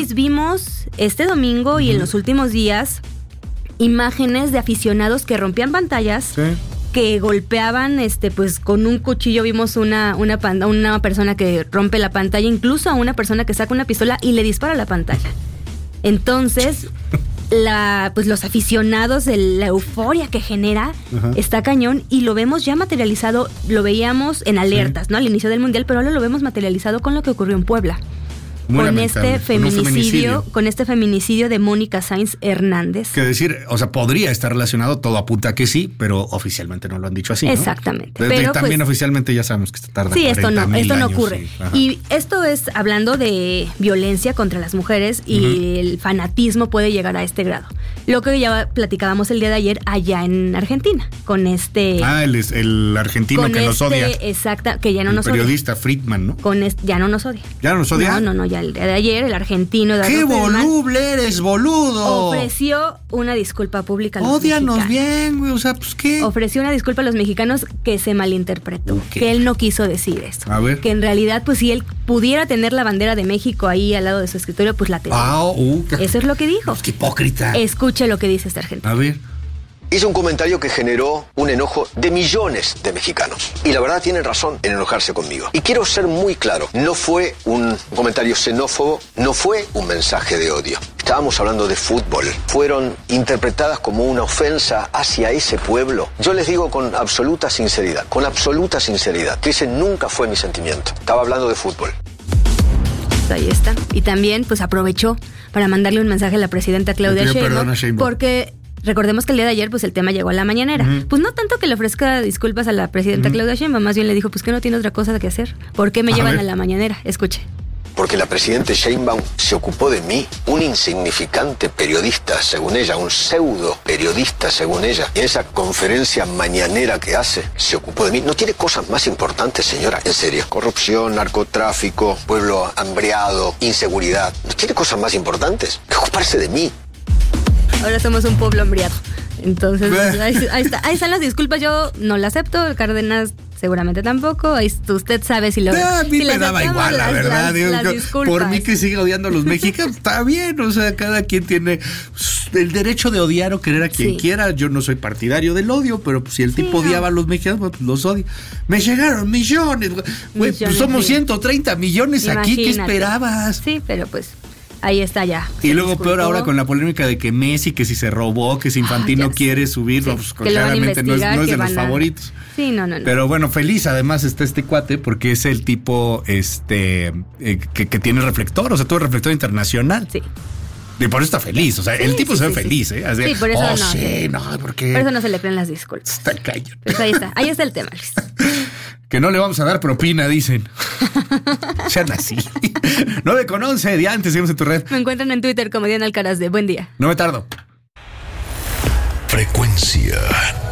Luis, vimos este domingo y en los últimos días imágenes de aficionados que rompían pantallas, que golpeaban pues con un cuchillo. Vimos una persona que rompe la pantalla, incluso a una persona que saca una pistola y le dispara a la pantalla. Entonces, los aficionados, la euforia que genera está cañón, y lo vemos ya materializado. Lo veíamos en alertas, ¿no? Al inicio del Mundial, pero ahora lo vemos materializado con lo que ocurrió en Puebla. Muy con lamentable. este feminicidio de Mónica Sainz Hernández. Que decir, o sea, podría estar relacionado, todo apunta que sí, pero oficialmente no lo han dicho así, ¿no? Exactamente. Pero también oficialmente ya sabemos que tarda 40 esto no años, ocurre. sí. Y esto es hablando de violencia contra las mujeres, y el fanatismo puede llegar a este grado. Lo que ya platicábamos el día de ayer allá en Argentina, con el argentino que nos odia. Exacta, que ya no nos odia. El periodista Friedman, ¿no? Ya no nos odia. ¿Ya no nos odia? No, ya el día de ayer, el argentino... ¡Qué voluble eres, boludo! Ofreció una disculpa pública a los Ódianos mexicanos. bien, güey, o sea, pues, ¿qué? Ofreció una disculpa a los mexicanos que se malinterpretó, que él no quiso decir eso. A ver. Que en realidad, pues, si él pudiera tener la bandera de México ahí al lado de su escritorio, pues la tendría. Eso es lo que dijo. ¡Qué hipócrita! Escuche lo que dice este argentino. A ver. Hizo un comentario que generó un enojo de millones de mexicanos. Y la verdad tienen razón en enojarse conmigo. Y quiero ser muy claro, no fue un comentario xenófobo, no fue un mensaje de odio. Estábamos hablando de fútbol. Fueron interpretadas como una ofensa hacia ese pueblo. Yo les digo con absoluta sinceridad, que ese nunca fue mi sentimiento. Estaba hablando de fútbol. Ahí está. Y también, pues, aprovechó para mandarle un mensaje a la presidenta Claudia Sheinbaum, porque... Recordemos que el día de ayer, pues, el tema llegó a la mañanera. Pues no tanto que le ofrezca disculpas a la presidenta Claudia Sheinbaum, más bien le dijo, pues, que no tiene otra cosa que hacer. ¿Por qué me llevan a la mañanera? Escuche. Porque la presidenta Sheinbaum se ocupó de mí, un insignificante periodista, según ella, un pseudo periodista, según ella. Y en esa conferencia mañanera que hace, se ocupó de mí. ¿No tiene cosas más importantes, señora? En serio. Corrupción, narcotráfico, pueblo hambriado, inseguridad. ¿No tiene cosas más importantes que ocuparse de mí? Ahora somos un pueblo hambriado. Entonces, ahí están las disculpas. Yo no la acepto. Cárdenas seguramente tampoco. Usted sabe si lo... A mí me daba igual, la verdad. Las disculpas. Por mí que siga odiando a los mexicanos, está bien. O sea, cada quien tiene el derecho de odiar o querer a quien quiera. Yo no soy partidario del odio, pero pues, si el tipo odiaba a los mexicanos, pues los odia. Me llegaron millones. Güey, pues somos 130 millones. Imagínate. Aquí. ¿Qué esperabas? Sí, pero pues... Ahí está ya. Y luego peor ahora con la polémica de que Messi, que si se robó, que si Infantino quiere subirlo, pues claramente no es de los favoritos. Sí, no. Pero bueno, feliz además está este cuate porque es el tipo que tiene reflector, o sea, todo reflector internacional. Sí. Y por eso está feliz, o sea, el tipo se ve feliz, ¿eh? Así, por eso porque... Por eso no se le creen las disculpas. Está cañón. Pues ahí está el tema, Luis. Que no le vamos a dar propina, dicen. Sean así. 9:11, Diantes, seguimos en tu red. Me encuentran en Twitter como Diana Alcaraz de Buen Día. No me tardo. Frecuencia